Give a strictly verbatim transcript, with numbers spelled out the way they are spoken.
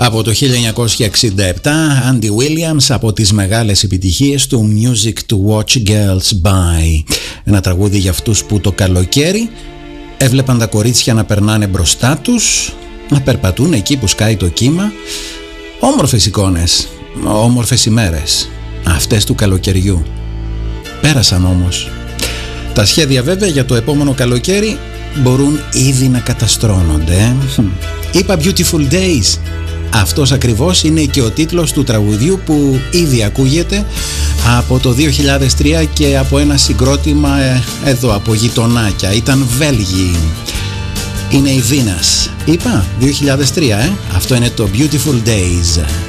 Από το χίλια εννιακόσια εξήντα επτά, Andy Williams, από τις μεγάλες επιτυχίες του Music to Watch Girls By. Ένα τραγούδι για αυτούς που το καλοκαίρι έβλεπαν τα κορίτσια να περνάνε μπροστά τους, να περπατούν εκεί που σκάει το κύμα. Όμορφες εικόνες, όμορφες ημέρες, αυτές του καλοκαιριού. Πέρασαν όμως. Τα σχέδια βέβαια για το επόμενο καλοκαίρι μπορούν ήδη να καταστρώνονται. Είπα Beautiful Days. Αυτός ακριβώς είναι και ο τίτλος του τραγουδιού που ήδη ακούγεται από το δύο χιλιάδες τρία και από ένα συγκρότημα εδώ από γειτονάκια. Ήταν Βέλγοι. Είναι η Venus. Είπα δύο χιλιάδες τρία, ε? Αυτό είναι το Beautiful Days.